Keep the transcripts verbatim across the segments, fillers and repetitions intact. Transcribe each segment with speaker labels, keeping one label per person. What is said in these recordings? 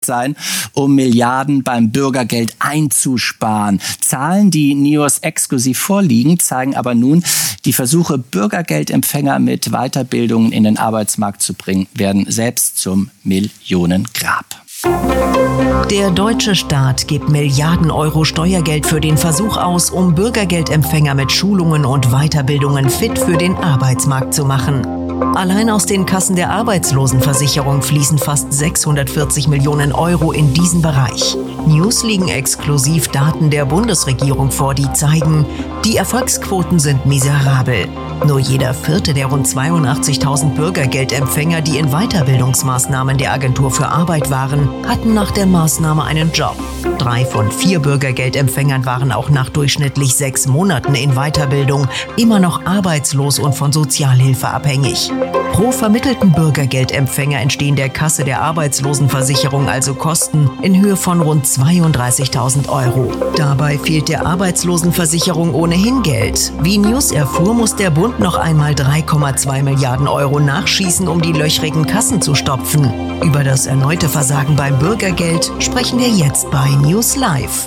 Speaker 1: sein, um Milliarden beim Bürgergeld einzusparen. Zahlen, die News exklusiv vorliegen, zeigen aber nun, die Versuche, Bürgergeldempfänger mit Weiterbildungen in den Arbeitsmarkt zu bringen, werden selbst zum Millionengrab.
Speaker 2: Der deutsche Staat gibt Milliarden Euro Steuergeld für den Versuch aus, um Bürgergeldempfänger mit Schulungen und Weiterbildungen fit für den Arbeitsmarkt zu machen. Allein aus den Kassen der Arbeitslosenversicherung fließen fast sechshundertvierzig Millionen Euro in diesen Bereich. News liegen exklusiv Daten der Bundesregierung vor, die zeigen, die Erfolgsquoten sind miserabel. Nur jeder vierte der rund zweiundachtzigtausend Bürgergeldempfänger, die in Weiterbildungsmaßnahmen der Agentur für Arbeit waren, hatten nach der Maßnahme einen Job. Drei von vier Bürgergeldempfängern waren auch nach durchschnittlich sechs Monaten in Weiterbildung immer noch arbeitslos und von Sozialhilfe abhängig. Pro vermittelten Bürgergeldempfänger entstehen der Kasse der Arbeitslosenversicherung also Kosten in Höhe von rund zweiunddreißigtausend Euro. Dabei fehlt der Arbeitslosenversicherung ohnehin Geld. Wie News erfuhr, muss der Bund noch einmal drei Komma zwei Milliarden Euro nachschießen, um die löchrigen Kassen zu stopfen. Über das erneute Versagen beim Bürgergeld sprechen wir jetzt bei News Live.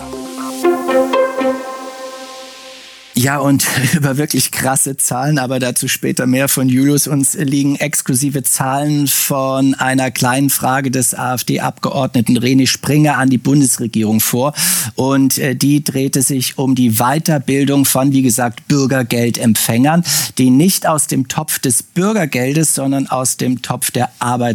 Speaker 1: Ja, und über wirklich krasse Zahlen, aber dazu später mehr von Julius. Uns liegen exklusive Zahlen von einer kleinen Frage des AfD-Abgeordneten René Springer an die Bundesregierung vor. Und äh, die drehte sich um die Weiterbildung von, wie gesagt, Bürgergeldempfängern, die nicht aus dem Topf des Bürgergeldes, sondern aus dem Topf der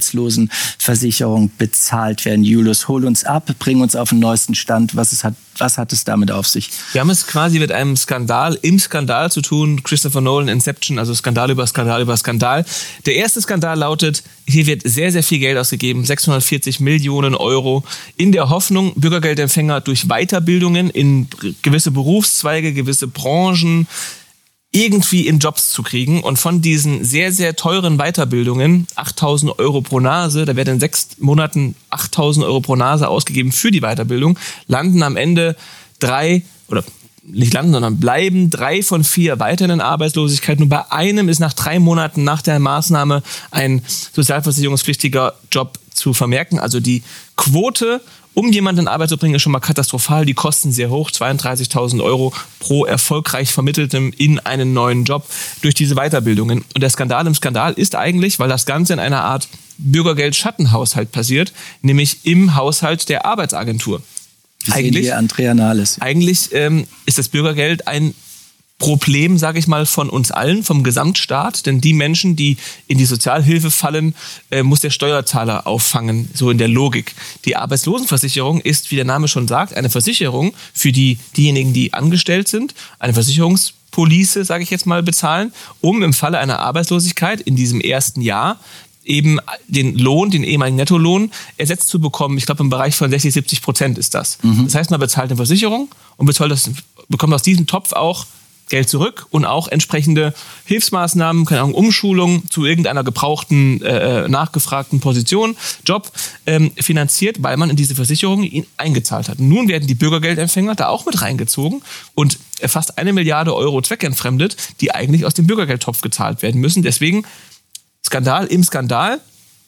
Speaker 1: Arbeitslosenversicherung bezahlt werden. Julius, hol uns ab, bring uns auf den neuesten Stand. Was es hat Was hat es damit auf sich?
Speaker 3: Wir haben es quasi mit einem Skandal im Skandal zu tun. Christopher Nolan, Inception, also Skandal über Skandal über Skandal. Der erste Skandal lautet, hier wird sehr, sehr viel Geld ausgegeben, sechshundertvierzig Millionen Euro, in der Hoffnung, Bürgergeldempfänger durch Weiterbildungen in gewisse Berufszweige, gewisse Branchen irgendwie in Jobs zu kriegen. Und von diesen sehr, sehr teuren Weiterbildungen, achttausend Euro pro Nase, da werden in sechs Monaten achttausend Euro pro Nase ausgegeben für die Weiterbildung, landen am Ende drei, oder nicht landen, sondern bleiben drei von vier weiter in Arbeitslosigkeit. Nur bei einem ist nach drei Monaten nach der Maßnahme ein sozialversicherungspflichtiger Job zu vermerken. Also die Quote, um jemanden in Arbeit zu bringen, ist schon mal katastrophal. Die Kosten sehr hoch, zweiunddreißigtausend Euro pro erfolgreich Vermitteltem in einen neuen Job durch diese Weiterbildungen. Und der Skandal im Skandal ist eigentlich, weil das Ganze in einer Art Bürgergeld-Schattenhaushalt passiert, nämlich im Haushalt der Arbeitsagentur.
Speaker 1: Eigentlich, Andrea Nahles.
Speaker 3: Eigentlich ähm, ist das Bürgergeld ein Problem, sage ich mal, von uns allen, vom Gesamtstaat. Denn die Menschen, die in die Sozialhilfe fallen, äh, muss der Steuerzahler auffangen, so in der Logik. Die Arbeitslosenversicherung ist, wie der Name schon sagt, eine Versicherung für die, diejenigen, die angestellt sind, eine Versicherungspolice, sage ich jetzt mal, bezahlen, um im Falle einer Arbeitslosigkeit in diesem ersten Jahr eben den Lohn, den ehemaligen Nettolohn, ersetzt zu bekommen. Ich glaube, im Bereich von sechzig, siebzig Prozent ist das. Mhm. Das heißt, man bezahlt eine Versicherung und bezahlt das, bekommt aus diesem Topf auch Geld zurück und auch entsprechende Hilfsmaßnahmen, keine Ahnung, Umschulung zu irgendeiner gebrauchten, äh, nachgefragten Position, Job, ähm, finanziert, weil man in diese Versicherung ihn eingezahlt hat. Nun werden die Bürgergeldempfänger da auch mit reingezogen und fast eine Milliarde Euro zweckentfremdet, die eigentlich aus dem Bürgergeldtopf gezahlt werden müssen. Deswegen Skandal im Skandal.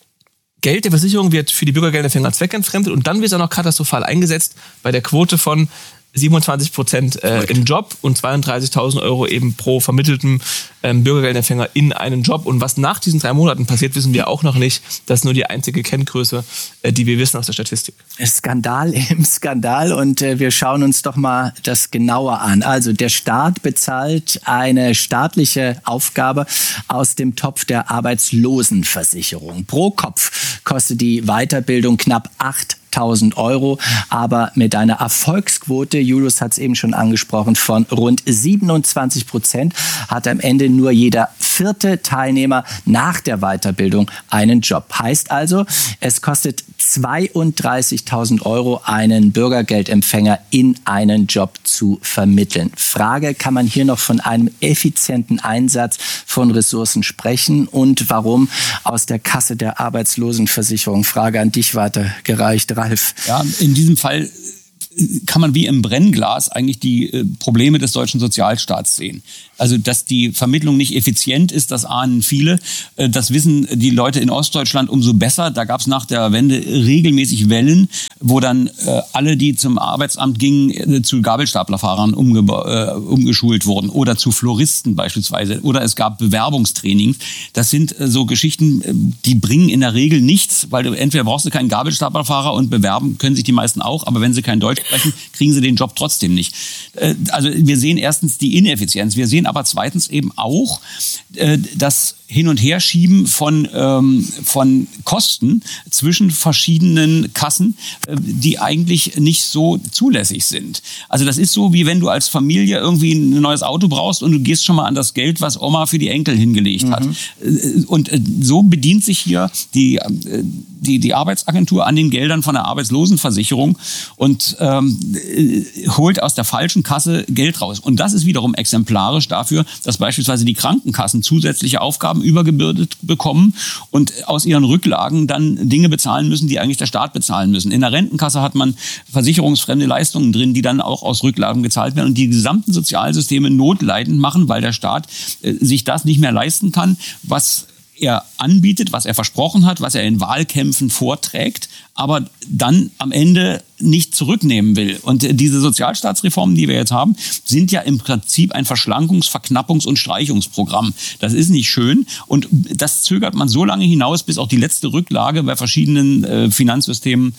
Speaker 3: Geld der Versicherung wird für die Bürgergeldempfänger zweckentfremdet und dann wird es auch noch katastrophal eingesetzt bei der Quote von siebenundzwanzig Prozent äh, im Job und zweiunddreißigtausend Euro eben pro vermitteltem ähm, Bürgergeldempfänger in einen Job. Und was nach diesen drei Monaten passiert, wissen wir auch noch nicht. Das ist nur die einzige Kenngröße, äh, die wir wissen aus der Statistik.
Speaker 1: Skandal im Skandal und äh, wir schauen uns doch mal das genauer an. Also der Staat bezahlt eine staatliche Aufgabe aus dem Topf der Arbeitslosenversicherung. Pro Kopf kostet die Weiterbildung knapp achttausend Euro, aber mit einer Erfolgsquote, Julius hat es eben schon angesprochen, von rund siebenundzwanzig Prozent hat am Ende nur jeder vierte Teilnehmer nach der Weiterbildung einen Job. Heißt also, es kostet zweiunddreißigtausend Euro, einen Bürgergeldempfänger in einen Job zu vermitteln. Frage, kann man hier noch von einem effizienten Einsatz von Ressourcen sprechen und warum aus der Kasse der Arbeitslosenversicherung? Frage an dich weitergereicht, Ralf.
Speaker 4: Ja, in diesem Fall kann man wie im Brennglas eigentlich die äh, Probleme des deutschen Sozialstaats sehen. Also, dass die Vermittlung nicht effizient ist, das ahnen viele. Äh, das wissen die Leute in Ostdeutschland umso besser. Da gab es nach der Wende regelmäßig Wellen, wo dann äh, alle, die zum Arbeitsamt gingen, äh, zu Gabelstaplerfahrern umge- äh, umgeschult wurden oder zu Floristen beispielsweise. Oder es gab Bewerbungstrainings. Das sind äh, so Geschichten, äh, die bringen in der Regel nichts, weil du entweder brauchst du keinen Gabelstaplerfahrer und bewerben können sich die meisten auch, aber wenn sie kein Deutsch sprechen, kriegen sie den Job trotzdem nicht. Also wir sehen erstens die Ineffizienz, wir sehen aber zweitens eben auch das Hin- und Herschieben von, ähm, von Kosten zwischen verschiedenen Kassen, die eigentlich nicht so zulässig sind. Also das ist so, wie wenn du als Familie irgendwie ein neues Auto brauchst und du gehst schon mal an das Geld, was Oma für die Enkel hingelegt mhm. hat. Und so bedient sich hier die, die, die Arbeitsagentur an den Geldern von der Arbeitslosenversicherung und ähm, holt aus der falschen Kasse Geld raus. Und das ist wiederum exemplarisch dafür, dass beispielsweise die Krankenkassen zusätzliche Aufgaben übergebürdet bekommen und aus ihren Rücklagen dann Dinge bezahlen müssen, die eigentlich der Staat bezahlen müssen. In der Rentenkasse hat man versicherungsfremde Leistungen drin, die dann auch aus Rücklagen gezahlt werden und die gesamten Sozialsysteme notleidend machen, weil der Staat äh, sich das nicht mehr leisten kann, was er anbietet, was er versprochen hat, was er in Wahlkämpfen vorträgt, aber dann am Ende nicht zurücknehmen will. Und diese Sozialstaatsreformen, die wir jetzt haben, sind ja im Prinzip ein Verschlankungs-, Verknappungs- und Streichungsprogramm. Das ist nicht schön und das zögert man so lange hinaus, bis auch die letzte Rücklage bei verschiedenen äh, Finanzsystemen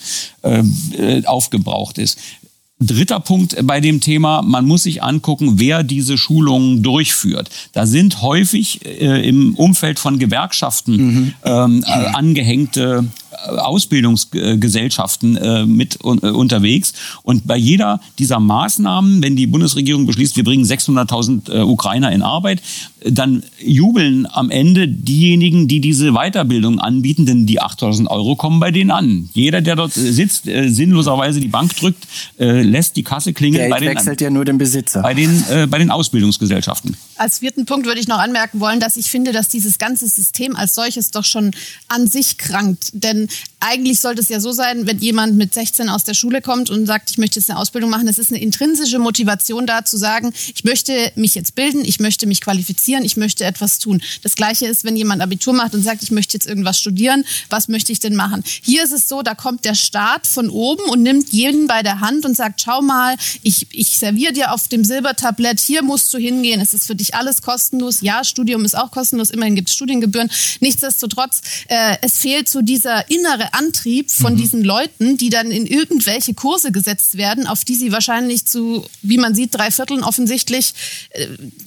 Speaker 4: äh, aufgebraucht ist. Dritter Punkt bei dem Thema, man muss sich angucken, wer diese Schulungen durchführt. Da sind häufig äh, im Umfeld von Gewerkschaften mhm. ähm, äh, angehängte Ausbildungsgesellschaften äh, mit un- äh, unterwegs. Und bei jeder dieser Maßnahmen, wenn die Bundesregierung beschließt, wir bringen sechshunderttausend äh, Ukrainer in Arbeit, dann jubeln am Ende diejenigen, die diese Weiterbildung anbieten, denn die achttausend Euro kommen bei denen an. Jeder, der dort sitzt, äh, sinnloserweise die Bank drückt, äh, lässt die Kasse klingeln.
Speaker 1: Geld
Speaker 4: bei den,
Speaker 1: wechselt ja nur den Besitzer.
Speaker 4: Bei den, äh, bei den Ausbildungsgesellschaften.
Speaker 5: Als vierten Punkt würde ich noch anmerken wollen, dass ich finde, dass dieses ganze System als solches doch schon an sich krankt. Denn eigentlich sollte es ja so sein, wenn jemand mit sechzehn aus der Schule kommt und sagt, ich möchte jetzt eine Ausbildung machen, es ist eine intrinsische Motivation da zu sagen, ich möchte mich jetzt bilden, ich möchte mich qualifizieren, ich möchte etwas tun. Das Gleiche ist, wenn jemand Abitur macht und sagt, ich möchte jetzt irgendwas studieren, was möchte ich denn machen? Hier ist es so, da kommt der Staat von oben und nimmt jeden bei der Hand und sagt, schau mal, ich, ich serviere dir auf dem Silbertablett, hier musst du hingehen, es ist für dich alles kostenlos. Ja, Studium ist auch kostenlos, immerhin gibt es Studiengebühren. Nichtsdestotrotz, äh, es fehlt so dieser innere Antrieb von mhm. diesen Leuten, die dann in irgendwelche Kurse gesetzt werden, auf die sie wahrscheinlich zu, wie man sieht, drei Vierteln offensichtlich äh,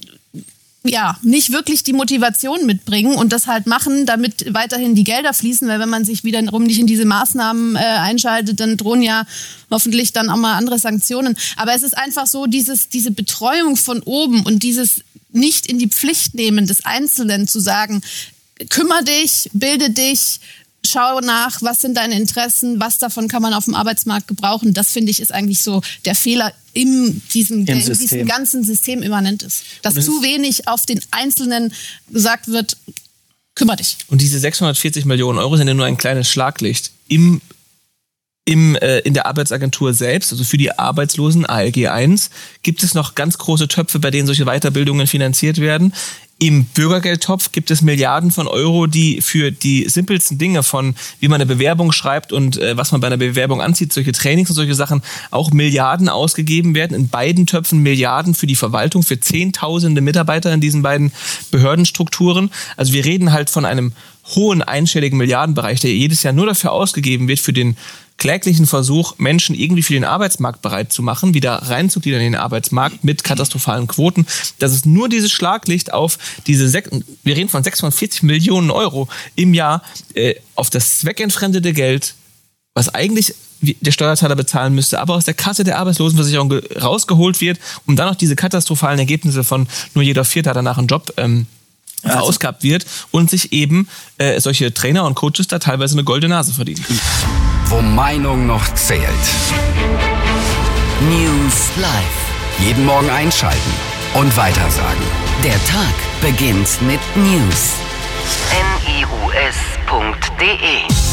Speaker 5: ja, nicht wirklich die Motivation mitbringen und das halt machen, damit weiterhin die Gelder fließen, weil wenn man sich wiederum nicht in diese Maßnahmen äh, einschaltet, dann drohen ja hoffentlich dann auch mal andere Sanktionen. Aber es ist einfach so, dieses, diese Betreuung von oben und dieses nicht in die Pflicht nehmen des Einzelnen zu sagen, kümmere dich, bilde dich, schau nach, was sind deine Interessen, was davon kann man auf dem Arbeitsmarkt gebrauchen. Das, finde ich, ist eigentlich so der Fehler in diesem, der in diesem ganzen System immanent ist. Dass das zu wenig auf den Einzelnen gesagt wird, kümmere dich.
Speaker 3: Und diese sechshundertvierzig Millionen Euro sind ja nur ein kleines Schlaglicht im Im, äh, in der Arbeitsagentur selbst, also für die Arbeitslosen, A L G eins, gibt es noch ganz große Töpfe, bei denen solche Weiterbildungen finanziert werden. Im Bürgergeldtopf gibt es Milliarden von Euro, die für die simpelsten Dinge von, wie man eine Bewerbung schreibt und äh, was man bei einer Bewerbung anzieht, solche Trainings und solche Sachen, auch Milliarden ausgegeben werden. In beiden Töpfen Milliarden für die Verwaltung, für Zehntausende Mitarbeiter in diesen beiden Behördenstrukturen. Also wir reden halt von einem hohen einstelligen Milliardenbereich, der jedes Jahr nur dafür ausgegeben wird, für den kläglichen Versuch, Menschen irgendwie für den Arbeitsmarkt bereit zu machen, wieder reinzugliedern in den Arbeitsmarkt mit katastrophalen Quoten. Das ist nur dieses Schlaglicht auf diese, sech- wir reden von sechshundertvierzig Millionen Euro im Jahr, äh, auf das zweckentfremdete Geld, was eigentlich der Steuerzahler bezahlen müsste, aber aus der Kasse der Arbeitslosenversicherung ge- rausgeholt wird, um dann noch diese katastrophalen Ergebnisse von nur jeder Vierte hat danach einen Job ähm, verausgabt wird und sich eben äh, solche Trainer und Coaches da teilweise eine goldene Nase verdienen.
Speaker 6: Wo Meinung noch zählt. News Live. Jeden Morgen einschalten und weitersagen. Der Tag beginnt mit News. N I U S punkt D E